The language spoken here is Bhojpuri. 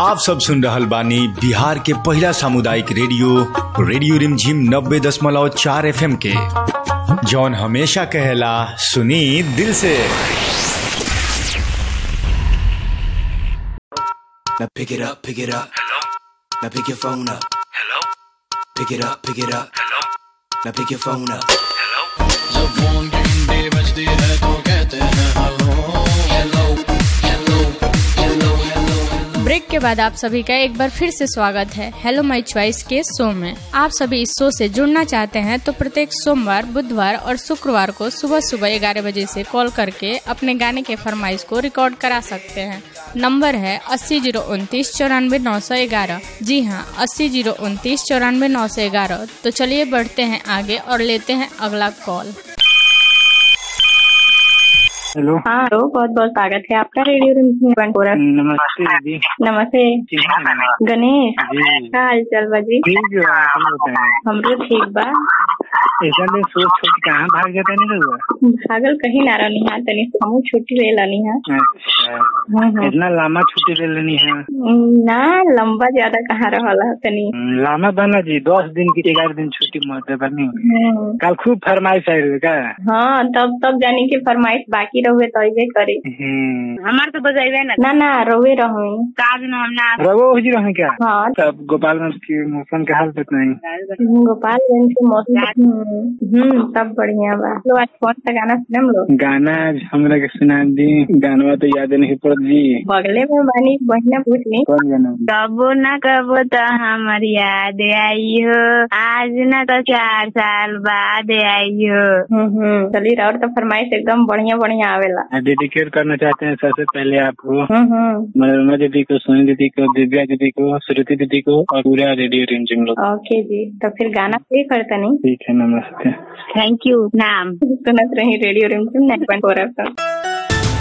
आप सब सुन रहल बानी बिहार के पहला सामुदायिक रेडियो रिमझिम 90.4 FM के, जौन हमेशा कहेला सुनी दिल से। Now pick it up. Hello. Now pick your phone up. Hello. Pick it up. Hello. Now pick your phone up. Hello. जब फोन की घंटी बजती है तो कहते हैं hello hello hello hello hello. Break के बाद आप सभी का एक बार फिर से स्वागत है हेलो माय चॉइस के शो में। आप सभी इस शो से जुड़ना चाहते हैं तो प्रत्येक सोमवार, बुधवार और शुक्रवार को सुबह 11 बजे से कॉल करके अपने गाने के फरमाइश को रिकॉर्ड करा सकते हैं। नंबर है 80 029 94 911। जी हाँ, 80 029 94 911। तो चलिए बढ़ते हैं आगे और लेते हैं अगला कॉल। हेलो। हाँ, तो बहुत बहुत स्वागत है आपका रेडियो रिमझिम। नमस्ते दीदी। नमस्ते। गणेश, क्या हाल चाल बाजी? हमरो ठीक बा। ऐसा दिन सोच सोच कहाँ भाग जाता नहीं हुआ? भागल कहीं ना रहनी है, तनी हमू छुट्टी ले लेनी है। अच्छा, इतना लंबा छुट्टी ले लेनी है? ना, लंबा ज्यादा कहाँ रहला है तनी। लंबा बना जी, 10 दिन की 11 दिन छुट्टी मत बनी। कल खूब फरमाइश आई रही का? हाँ, तब जाने की फरमाइश बाकी रहुए तो अइबे करे। हमार तो बजाइबे ना रोवे रहुए रवो हो जी रहे क्या? हाँ। तब गोपालगंज के मौसम का हाल बताएं। गोपालगंज के मौसम सब बढ़िया बा। लो आज कौन सा गाना सुनम लो? गाना हमरा के सुना दी। गाना तो याद नहीं पड़त जी। बगले में बानी, बहना पूछ ली। कौन गाना? कबो न कबो तो हमार याद आई हो, आज न तो 4 साल बाद आई हो। चलिए, और तो फरमाइश एकदम बढ़िया आवेला। डेडिकेट करना चाहते हैं सबसे पहले आपको, मनोरमा दीदी को, सोनी दीदी को, दिव्या दीदी को, श्रुति दीदी को और पूरा रेडियो रिमझिम लोग। ओके जी, तो फिर गाना प्ले करता नहीं? ठीक है, नमस्ते। Thank you. नाम सुनत रही रेडियो रिमझिम 90.4 FM।